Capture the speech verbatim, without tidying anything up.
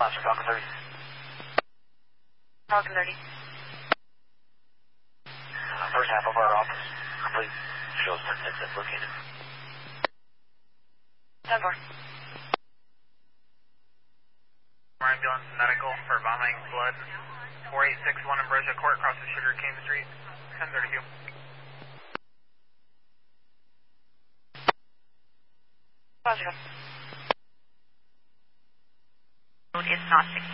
Oscar Falcon thirty. Falcon thirty. Uh, first half of our office complete. Shows ten ten located. ten four. Ambulance medical for vomiting blood. four eight six one Ambrosia Court, across the Sugar Cane Street. ten thirty-two. Positive. It's not